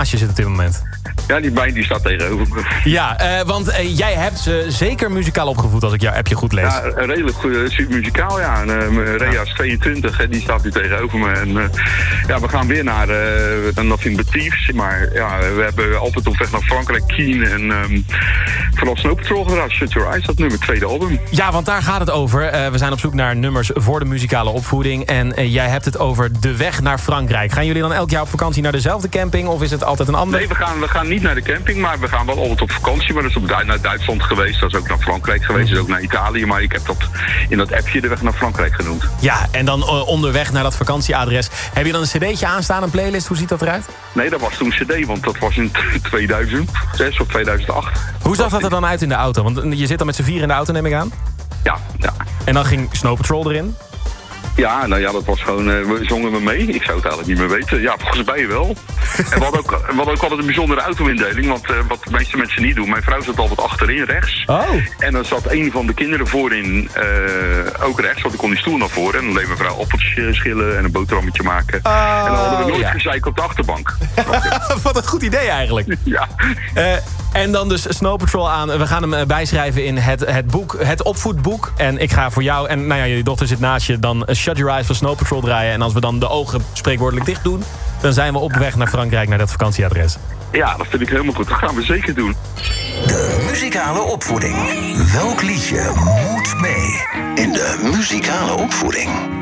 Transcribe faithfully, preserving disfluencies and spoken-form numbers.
naast je zit op dit moment. Ja, die Bijn die staat tegenover me. Ja, uh, want uh, jij hebt ze zeker muzikaal opgevoed als ik jouw appje goed lees. Ja, redelijk goed, uh, muzikaal, ja. En, uh, Rea is tweeëntwintig en die staat nu tegenover me. En uh, ja, we gaan weer naar uh, Nothing But Thieves. Maar ja, we hebben altijd op weg naar Frankrijk, Keen en um, vooral Snow Patrol gedaan. Shut Your Eyes, dat nummer, tweede album. Ja, want daar gaat het over. Uh, we zijn op zoek naar nummers voor de muzikale opvoeding. En uh, jij hebt het over de weg naar Frankrijk. Gaan jullie dan elk jaar op vakantie naar dezelfde camping of is het altijd een ander? Nee, we gaan, we gaan niet naar de camping, maar we gaan wel altijd op vakantie. Maar dat is op Du- naar Duitsland geweest, dat is ook naar Frankrijk geweest, dat is ook naar Italië. Maar ik heb dat in dat appje de weg naar Frankrijk genoemd. Ja, en dan uh, onderweg naar dat vakantieadres. Heb je dan een cd'tje aanstaan, een playlist? Hoe ziet dat eruit? Nee, dat was toen cd, want dat was in tweeduizend zes of tweeduizend acht. Hoe zag dat er dan uit in de auto? Want je zit dan met z'n vier in de auto, neem ik aan? Ja, ja. En dan ging Snow Patrol erin? Ja, nou ja, dat was gewoon, uh, we zongen me mee. Ik zou het eigenlijk niet meer weten. Ja, volgens mij wel. En we hadden ook, we hadden ook altijd een bijzondere auto-indeling. Want uh, wat de meeste mensen niet doen. Mijn vrouw zat altijd achterin, rechts. Oh. En dan zat een van de kinderen voorin uh, ook rechts. Want ik kon die stoel naar voren. En dan deed mijn vrouw appeltjes schillen en een boterhammetje maken. Oh, en dan hadden we nooit ja. gezeik op de achterbank. Wat een goed idee eigenlijk. Ja. Uh, en dan dus Snow Patrol aan. We gaan hem uh, bijschrijven in het, het boek, het opvoedboek. En ik ga voor jou, en nou ja, je dochter zit naast je, dan uh, Shut Your Eyes van Snow Patrol draaien. En als we dan de ogen spreekwoordelijk dicht doen, dan zijn we op weg naar Frankrijk, naar dat vakantieadres. Ja, dat vind ik helemaal goed. Dat gaan we zeker doen. De muzikale opvoeding. Welk liedje moet mee in de muzikale opvoeding?